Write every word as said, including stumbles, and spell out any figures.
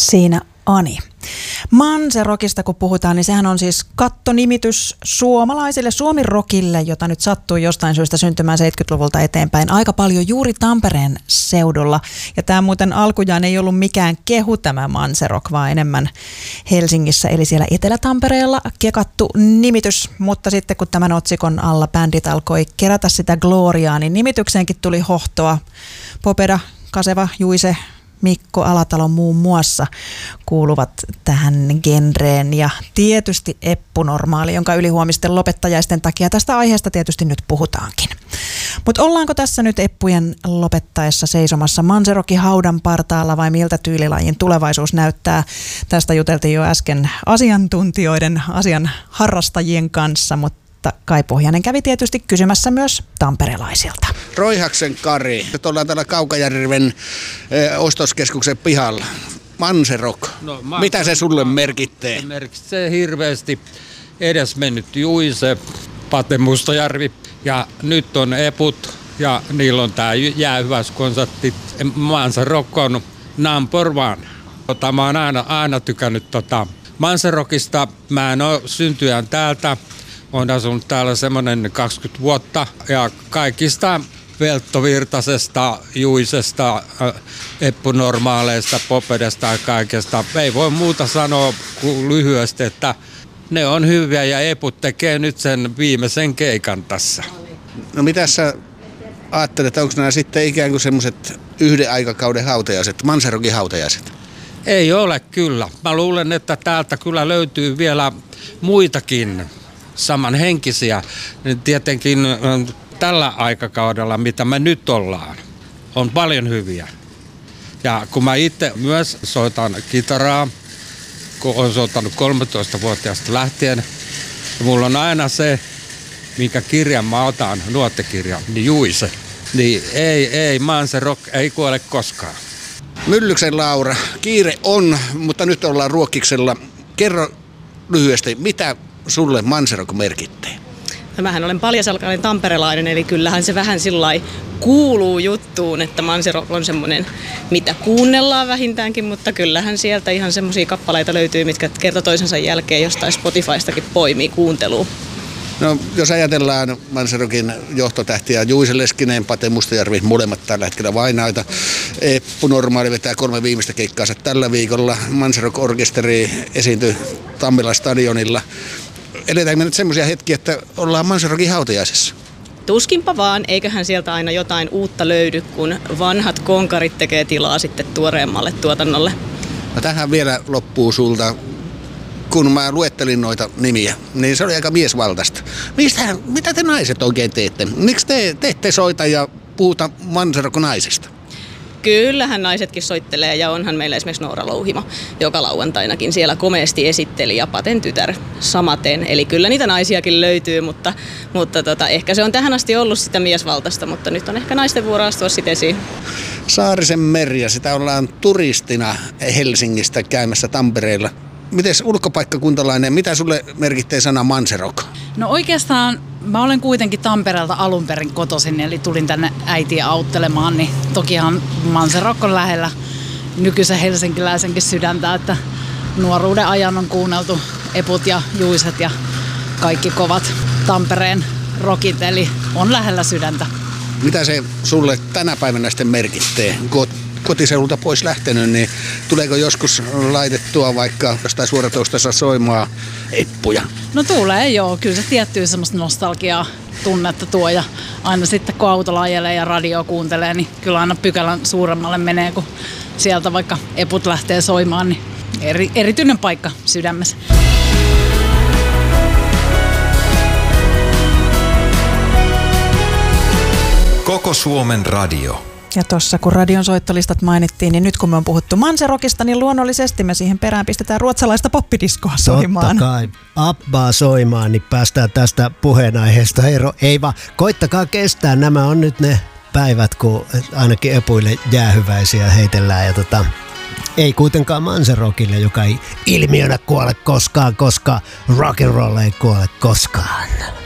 Siinä Ani. Manserokista kun puhutaan, niin sehän on siis kattonimitys suomalaisille Suomi-rockille, jota nyt sattuu jostain syystä syntymään seitsemänkymmentäluvulta eteenpäin aika paljon juuri Tampereen seudulla. Ja tämä muuten alkujaan ei ollut mikään kehu tämä Manserok, vaan enemmän Helsingissä eli siellä Etelä-Tampereella kekattu nimitys. Mutta sitten kun tämän otsikon alla bändit alkoi kerätä sitä gloriaa, niin nimitykseenkin tuli hohtoa. Popeda, Kaseva, Juise, Mikko Alatalo muun muassa kuuluvat tähän genreen ja tietysti Eppu Normaali, jonka ylihuomisten lopettajaisten takia tästä aiheesta tietysti nyt puhutaankin. Mutta ollaanko tässä nyt Eppujen lopettaessa seisomassa Manserokin haudan partaalla vai miltä tyylilajin tulevaisuus näyttää? Tästä juteltiin jo äsken asiantuntijoiden, asian harrastajien kanssa, mutta Kai Pohjanen kävi tietysti kysymässä myös tamperelaisilta. Roihaksen Kari, nyt ollaan täällä Kaukajärven e, ostoskeskuksen pihalla. Manserok, no, Manserok mitä se sulle merkittee? Se merkitsee hirveästi edesmennyt Juise, Pate Mustajärvi ja nyt on Eput ja niillä on tää jäähyväiskonsertti. Manserok on number one. Tota, mä oon aina, aina tykännyt tota Manserokista. Mä en oo syntyjän täältä. Olen asunut täällä semmoinen kaksikymmentä vuotta ja kaikista Veltto-Virtasesta, Juisesta, Eppu Normaaleista, Popedesta ja kaikesta. Ei voi muuta sanoa kuin lyhyesti, että ne on hyviä ja Eput tekee nyt sen viimeisen keikan tässä. No mitä sä ajattelet, onko nämä sitten ikään kuin semmoiset yhden aikakauden hautajaiset, Manserokin hautajaiset? Ei ole kyllä. Mä luulen, että täältä kyllä löytyy vielä muitakin samanhenkisiä, niin tietenkin tällä aikakaudella, mitä me nyt ollaan, on paljon hyviä. Ja kun mä itse myös soitan kitaraa, kun olen soittanut kolmetoistavuotiaasta lähtien, ja mulla on aina se, minkä kirjan mä otan, nuottikirjan, niin Juise. Niin ei, ei, Manserok ei kuole koskaan. Myllyksen Laura, kiire on, mutta nyt ollaan Ruokkiksella. Kerro lyhyesti, mitä sulle Manserok merkittää? No, mähän olen paljasalkainen tamperelainen, eli kyllähän se vähän sillai kuuluu juttuun, että Manserok on semmoinen, mitä kuunnellaan vähintäänkin, mutta kyllähän sieltä ihan semmoisia kappaleita löytyy, mitkä kerta toisensa jälkeen jostain Spotifystakin poimii kuunteluun. No, jos ajatellaan Manserokin johtotähtiä, Juise Leskinen, Pate Mustajärvi, molemmat tällä hetkellä vainaita. Eppu Normaali vetää kolme viimeistä keikkaansa tällä viikolla. Manserok-orkesteri esiintyi Tammelan stadionilla. Eletäänkö nyt semmoisia hetkiä, että ollaan Manserokin hautajaisessa? Tuskinpa vaan, eiköhän sieltä aina jotain uutta löydy, kun vanhat konkarit tekee tilaa sitten tuoreemmalle tuotannolle. No, tähän vielä loppuu sulta. Kun mä luettelin noita nimiä, niin se oli aika miesvaltaista. Mistä, mitä te naiset oikein teette? Miksi te, te ette soita ja puhuta Manserok-naisista? Kyllähän naisetkin soittelee ja onhan meillä esimerkiksi Noora Louhimo, joka lauantainakin siellä komeasti esitteli ja Paten tytär samaten. Eli kyllä niitä naisiakin löytyy, mutta, mutta tota, ehkä se on tähän asti ollut sitä miesvaltaista, mutta nyt on ehkä naisten vuoro astua sitten esiin. Saarisen Merja, sitä ollaan turistina Helsingistä käymässä Tampereella. Mites ulkopaikkakuntalainen, mitä sulle merkittää sana Manserok? No oikeastaan mä olen kuitenkin Tampereelta alun perin kotoisin, eli tulin tänne äitiä auttelemaan, niin tokihan Manserok on lähellä nykyisen helsinkiläisenkin sydäntä, että nuoruuden ajan on kuunneltu Eput ja Juiset ja kaikki kovat Tampereen rockit, eli on lähellä sydäntä. Mitä se sulle tänä päivänä sitten merkittää? Kotiseudulta pois lähtenyt, niin tuleeko joskus laitettua vaikka jostain suoratoistassa soimaa Eppuja? No tulee joo, kyllä se tiettyä semmoista nostalgiaa tunnetta tuo ja aina sitten kun autolla ajelee ja radio kuuntelee, niin kyllä aina pykälän suuremmalle menee, kun sieltä vaikka Eput lähtee soimaan, niin eri, erityinen paikka sydämessä. Koko Suomen radio. Ja tuossa kun radion soittolistat mainittiin, niin nyt kun me on puhuttu Manserokista, niin luonnollisesti me siihen perään pistetään ruotsalaista poppidiskoa soimaan. Totta kai. Abbaa soimaan, niin päästään tästä puheenaiheesta ero. Ei vaan, koittakaa kestää. Nämä on nyt ne päivät, kun ainakin Epuille jäähyväisiä heitellään. Ja tota, ei kuitenkaan Manserokille, joka ei ilmiönä kuole koskaan, koska rock'n'roll ei kuole koskaan.